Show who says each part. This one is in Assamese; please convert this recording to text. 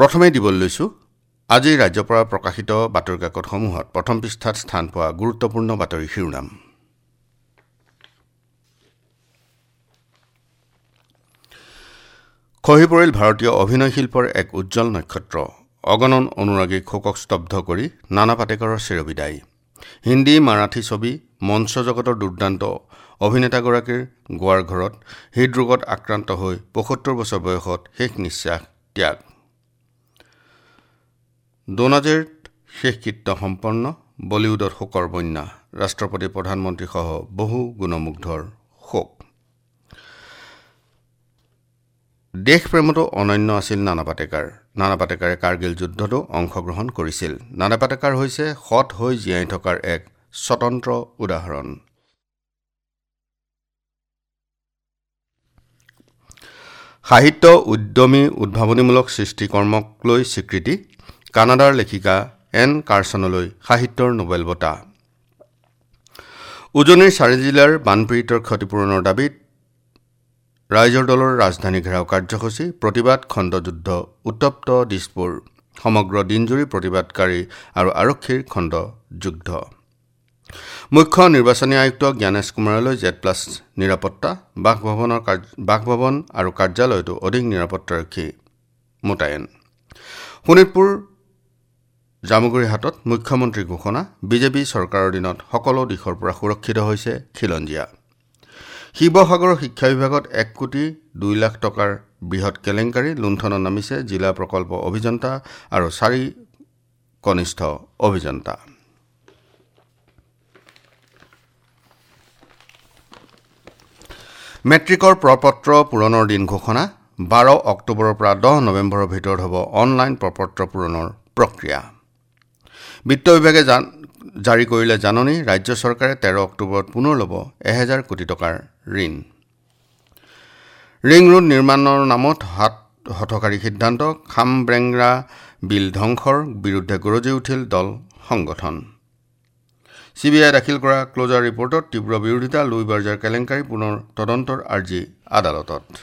Speaker 1: প্ৰথমে দিবলৈ লৈছো আজি ৰাজ্যৰ পৰা প্ৰকাশিত বাতৰি কাকতসমূহত প্ৰথম পৃষ্ঠাত স্থান পোৱা গুৰুত্বপূৰ্ণ বাতৰি শিৰোনাম। খহি পৰিল ভাৰতীয় অভিনয় শিল্পৰ এক উজ্জ্বল নক্ষত্ৰ। অগণন অনুৰাগীক শোকক স্তব্ধ কৰি নানা পাটেকাৰৰ চিৰবিদায়। হিন্দী মাৰাঠী ছবি মঞ্চ জগতৰ দুৰ্দান্ত অভিনেতাগৰাকীৰ গোৱাৰ ঘৰত হৃদৰোগত আক্ৰান্ত হৈ ৭৫ বছৰ বয়সত শেষ নিশ্বাস ত্যাগ। দোনাজেৰ শেষকৃত্য সম্পন্ন। বলিউডত শোকৰ বন্যা। ৰাষ্ট্ৰপতি প্ৰধানমন্ত্ৰীসহ বহু গুণমুগ্ধৰ শোক। দেশপ্ৰেমতো অনন্য আছিল নানা পাটেকাৰ। নানা পাটেকাৰে কাৰ্গিল যুদ্ধতো অংশগ্ৰহণ কৰিছিল। নানা পাটেকাৰ হৈছে সৎ হৈ জীয়াই থকাৰ এক স্বতন্ত্ৰ উদাহৰণ। সাহিত্য উদ্যমী উদ্ভাৱনীমূলক সৃষ্টিকৰ্মক লৈ স্বীকৃতি। কানাডাৰ লেখিকা এন কাৰ্চনলৈ সাহিত্যৰ নোবেল বঁটা। উজনিৰ ৪ জিলাৰ বানপীড়িতৰ ক্ষতিপূৰণৰ দাবীত ৰাইজৰ দলৰ ৰাজধানী ঘেৰাও কাৰ্যসূচী। প্ৰতিবাদ খণ্ডযুদ্ধ উত্তপ্ত দিছপুৰ। সমগ্ৰ দিনজুৰি প্ৰতিবাদকাৰী আৰু আৰক্ষীৰ খণ্ড যুদ্ধ। মুখ্য নিৰ্বাচনী আয়ুক্ত জ্ঞানেশ কুমাৰলৈ Z+ নিৰাপত্তা। বাসভৱন আৰু কাৰ্যালয়তো অধিক নিৰাপত্তাৰক্ষী মোতায়েন। শোণিতপুৰ জামুগুৰিহাটত মুখ্যমন্ত্ৰীৰ ঘোষণা। বিজেপি চৰকাৰৰ দিনত সকলো দিশৰ পৰা সুৰক্ষিত হৈছে খিলঞ্জীয়া। শিৱসাগৰৰ শিক্ষা বিভাগত ১,২,০০,০০০ টকাৰ বৃহৎ কেলেংকাৰী। লুণ্ঠনত নামিছে জিলা প্ৰকল্প অভিযন্তা আৰু ৪ কনিষ্ঠ অভিযন্তা। মেট্ৰিকৰ প্ৰপত্ৰ পূৰণৰ দিন ঘোষণা। ১২ অক্টোবৰৰ পৰা ১০ নৱেম্বৰৰ ভিতৰত হ'ব অনলাইন প্ৰপত্ৰ পূৰণৰ প্ৰক্ৰিয়া। বিত্ত বিভাগে জাৰি কৰিলে জাননী। ৰাজ্য চৰকাৰে ১৩ অক্টোবৰত পুনৰ ল'ব ১,০০০ কোটি টকাৰ ঋণ। ৰিং ৰোড নিৰ্মাণৰ নামত হঠকাৰী সিদ্ধান্ত। খামব্ৰেংৰা বিল ধ্বংসৰ বিৰুদ্ধে গৰজি উঠিল দল সংগঠন। CBI দাখিল কৰা ক্লোজাৰ ৰিপৰ্টত তীব্ৰ বিৰোধিতা। লুই বাৰ্জাৰ কেলেংকাৰী পুনৰ তদন্তৰ আৰ্জি আদালতত।